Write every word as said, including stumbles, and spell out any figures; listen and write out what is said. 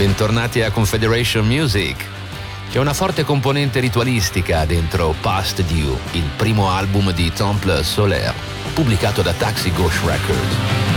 Bentornati a Confederation Music. C'è una forte componente ritualistica dentro Past Due, il primo album di Temple Solaire, pubblicato da Taxi Gauche Records.